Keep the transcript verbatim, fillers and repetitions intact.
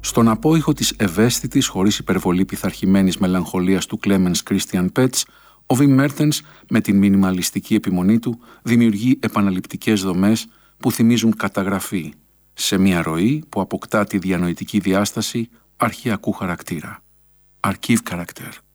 Στον απόϊχο της ευαίσθητης, χωρίς υπερβολή πειθαρχημένης μελαγχολίας του Clemens Christian Petz, ο Wim Mertens, με την μινιμαλιστική επιμονή του, δημιουργεί επαναληπτικές δομές που θυμίζουν καταγραφή, σε μια ροή που αποκτά τη διανοητική διάσταση αρχαιακού χαρακτήρα. Archive character.